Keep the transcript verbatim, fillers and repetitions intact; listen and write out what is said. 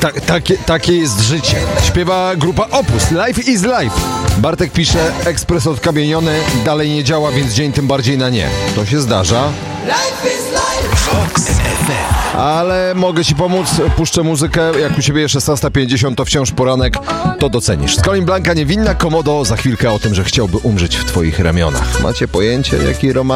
Tak, takie, takie jest życie. Śpiewa grupa Opus. Life is life. Bartek pisze, ekspres odkamieniony, dalej nie działa, więc dzień tym bardziej na nie. To się zdarza. Life is life. Vox F M. Ale mogę ci pomóc, puszczę muzykę. Jak u ciebie szesnasta pięćdziesiąt, to wciąż poranek, to docenisz. Colin Blanka niewinna, Komodo za chwilkę o tym, że chciałby umrzeć w twoich ramionach. Macie pojęcie, jaki roman?